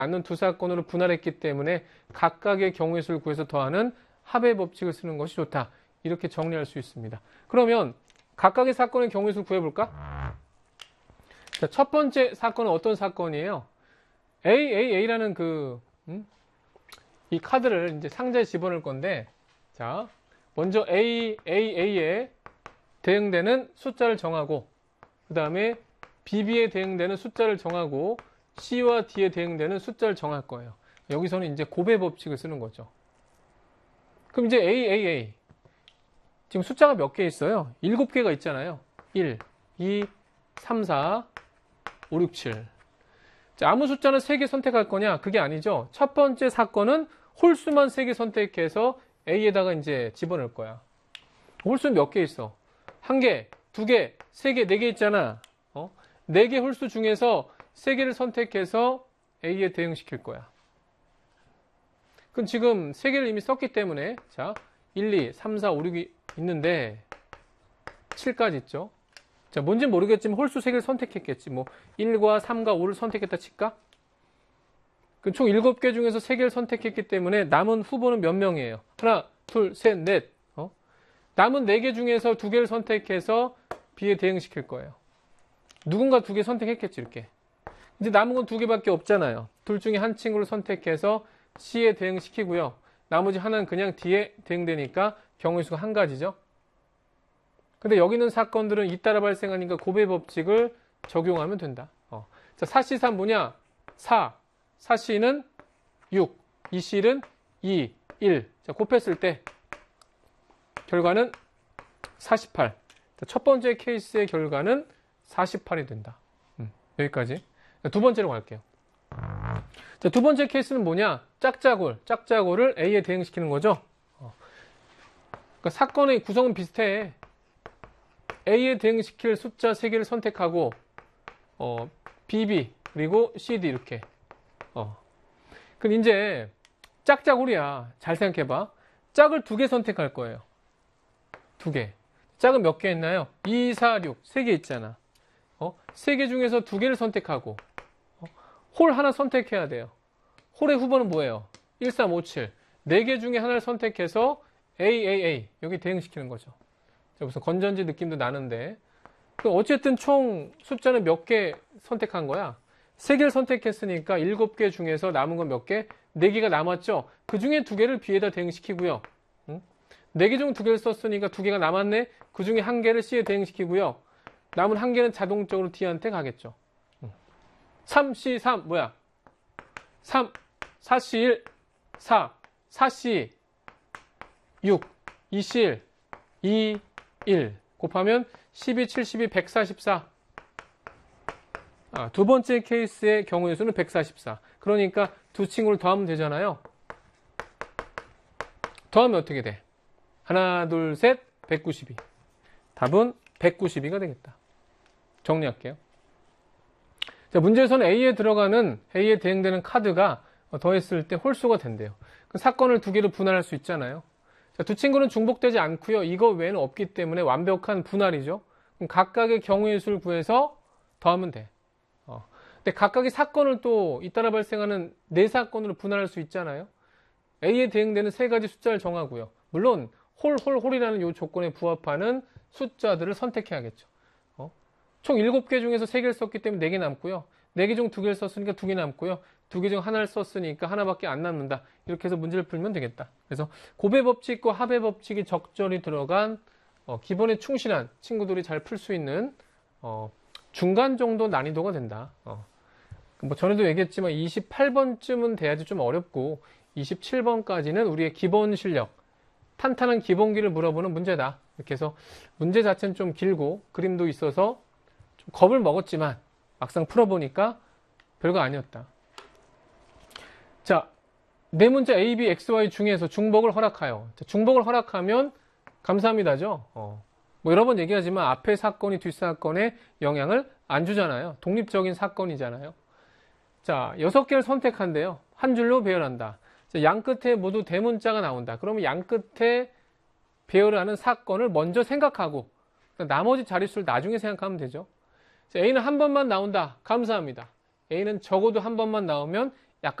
않는 두 사건으로 분할했기 때문에 각각의 경우의 수를 구해서 더하는 합의 법칙을 쓰는 것이 좋다. 이렇게 정리할 수 있습니다. 그러면 각각의 사건의 경우의 수를 구해볼까? 자, 첫 번째 사건은 어떤 사건이에요? AAA라는 이 카드를 이제 상자에 집어넣을 건데, 자, 먼저 AAA에 대응되는 숫자를 정하고, 그 다음에 BB에 대응되는 숫자를 정하고, C와 D에 대응되는 숫자를 정할 거예요. 여기서는 이제 곱의 법칙을 쓰는 거죠. 그럼 이제 AAA. 지금 숫자가 몇 개 있어요? 7개가 있잖아요. 1, 2, 3, 4, 5, 6, 7. 자, 아무 숫자는 3개 선택할 거냐? 그게 아니죠. 첫 번째 사건은 홀수만 3개 선택해서 A에다가 이제 집어넣을 거야. 홀수는 몇 개 있어? 1개, 2개, 3개, 4개 있잖아. 4개 홀수 중에서 3개를 선택해서 A에 대응시킬 거야. 그럼 지금 3개를 이미 썼기 때문에, 자, 1, 2, 3, 4, 5, 6이 있는데, 7까지 있죠. 자, 뭔지 모르겠지만 홀수 3개를 선택했겠지. 뭐, 1과 3과 5를 선택했다 칠까? 그 총 7개 중에서 3개를 선택했기 때문에 남은 후보는 몇 명이에요? 하나, 둘, 셋, 넷. 남은 4개 중에서 2개를 선택해서 B에 대응시킬 거예요. 누군가 2개 선택했겠지, 이렇게. 이제 남은 건 2개밖에 없잖아요. 둘 중에 한 친구를 선택해서 C에 대응시키고요. 나머지 하나는 그냥 D에 대응되니까 경우의 수가 한 가지죠. 근데 여기 있는 사건들은 잇따라 발생하니까 곱의 법칙을 적용하면 된다. 자, 4C3 뭐냐? 4. 4C는 6. 2C는 2, 1. 자, 곱했을 때 결과는 48. 자, 첫 번째 케이스의 결과는 48이 된다. 여기까지. 자, 두 번째로 갈게요. 자, 두 번째 케이스는 뭐냐? 짝짝올을 A에 대응시키는 거죠. 그러니까 사건의 구성은 비슷해. A에 대응시킬 숫자 3개를 선택하고 BB 그리고 CD 이렇게. 그럼 이제 짝짝올이야. 잘 생각해봐. 짝을 2개 선택할 거예요. 2개. 짝은 몇 개 있나요? 2, 4, 6. 3개 있잖아. 3개 중에서 2개를 선택하고 홀 하나 선택해야 돼요. 홀의 후보는 뭐예요? 1, 3, 5, 7. 4개 중에 하나를 선택해서 AAA 여기 대응시키는 거죠. 무슨 건전지 느낌도 나는데 어쨌든 총 숫자는 몇 개 선택한 거야? 3개를 선택했으니까 7개 중에서 남은 건 몇 개? 4개가 남았죠? 그 중에 2개를 B에다 대응시키고요. 4개 중 2개를 썼으니까 2개가 남았네? 그 중에 1개를 C에 대응시키고요. 남은 1개는 자동적으로 D한테 가겠죠. 3C3 뭐야? 3, 4C1, 4, 4C, 6, 2C1, 2, 1 곱하면 12, 72, 144. 두 번째 케이스의 경우의 수는 144. 그러니까 두 친구를 더하면 되잖아요. 더하면 어떻게 돼? 하나, 둘, 셋, 192. 답은 192가 되겠다. 정리할게요. 자, 문제에서는 A에 대응되는 카드가 더했을 때 홀수가 된대요. 그 사건을 2개로 분할할 수 있잖아요. 자, 두 친구는 중복되지 않고요. 이거 외에는 없기 때문에 완벽한 분할이죠. 그럼 각각의 경우의 수를 구해서 더하면 돼. 근데 각각의 사건을 또 잇따라 발생하는 4사건으로 분할할 수 있잖아요. A에 대응되는 3가지 숫자를 정하고요. 물론 홀이라는 이 조건에 부합하는 숫자들을 선택해야겠죠. 총 7개 중에서 3개를 썼기 때문에 4개 남고요. 4개 중 2개를 썼으니까 2개 남고요. 2개 중 하나를 썼으니까 하나밖에 안 남는다. 이렇게 해서 문제를 풀면 되겠다. 그래서 곱의 법칙과 합의 법칙이 적절히 들어간 기본에 충실한 친구들이 잘 풀 수 있는 중간 정도 난이도가 된다. 뭐 전에도 얘기했지만 28번쯤은 돼야지 좀 어렵고 27번까지는 우리의 기본 실력, 탄탄한 기본기를 물어보는 문제다. 이렇게 해서 문제 자체는 좀 길고 그림도 있어서 좀 겁을 먹었지만 막상 풀어보니까 별거 아니었다. 자, 네 문제 A, B, X, Y 중에서 중복을 허락하여. 자, 중복을 허락하면 감사합니다죠. 뭐 여러 번 얘기하지만 앞에 사건이 뒷사건에 영향을 안 주잖아요. 독립적인 사건이잖아요. 자, 6개를 선택한대요. 한 줄로 배열한다. 자, 양 끝에 모두 대문자가 나온다. 그러면 양 끝에 배열하는 사건을 먼저 생각하고 나머지 자릿수를 나중에 생각하면 되죠. 자, A는 한 번만 나온다. 감사합니다. A는 적어도 한 번만 나오면